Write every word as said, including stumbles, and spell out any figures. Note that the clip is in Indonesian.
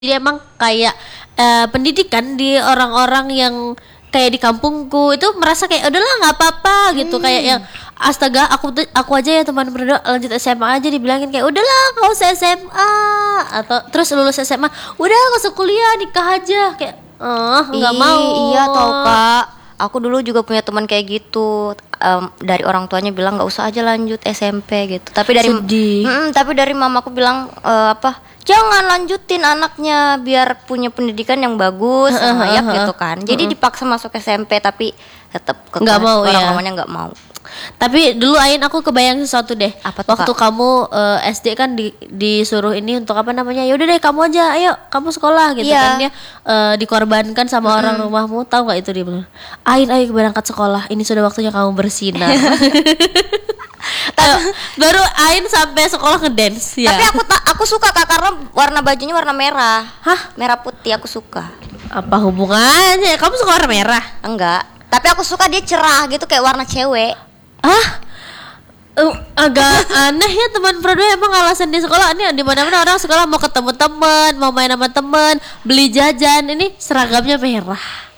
Jadi emang kayak uh, pendidikan di orang-orang yang kayak di kampungku itu merasa kayak udahlah nggak apa-apa gitu, Hmm. kayak yang astaga aku tuh- aku aja ya teman berdua lanjut S M A aja dibilangin kayak udahlah nggak usah S M A, atau terus lulus S M A udah nggak usah kuliah nikah aja, kayak eh nggak Ih, mau. Iya tau kak, aku dulu juga punya teman kayak gitu. Em, dari orang tuanya bilang nggak usah aja lanjut S M P gitu. Tapi dari Sedih. Mm-mm, tapi dari mamaku bilang eh, apa? Jangan lanjutin anaknya biar punya pendidikan yang bagus, yang layak gitu kan. Jadi dipaksa masuk S M P tapi tetap Nggak mau, orang ya. mamanya nggak mau. Tapi dulu Ain aku kebayang sesuatu deh. Apa tuh, Waktu Kak? kamu eh, S D kan di, disuruh ini untuk apa namanya? Ya udah deh kamu aja, ayo kamu sekolah gitu Iya. kan dia eh, dikorbankan sama orang rumahmu. Tahu nggak itu dia bilang, Ain ayo berangkat sekolah. Ini sudah waktunya kamu bersinar. Ayo, baru Ain sampai sekolah ngedance ya. Tapi aku tak aku suka kak karena warna bajunya warna merah. Hah? Merah putih aku suka. Apa hubungannya? Kamu suka warna merah? Enggak. Tapi aku suka dia cerah gitu kayak warna cewek. Ah, Uh, agak aneh ya teman Prodo, emang alasan di sekolah ini di mana-mana orang sekolah mau ketemu teman, mau main sama teman, beli jajan, ini seragamnya merah.